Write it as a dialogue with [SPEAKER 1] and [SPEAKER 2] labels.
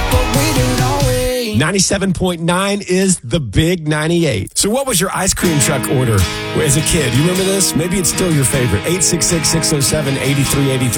[SPEAKER 1] but we didn't always.
[SPEAKER 2] 97.9 is the Big 98. So what was your ice cream truck order as a kid? You remember this? Maybe it's still your favorite. 866-607-8383.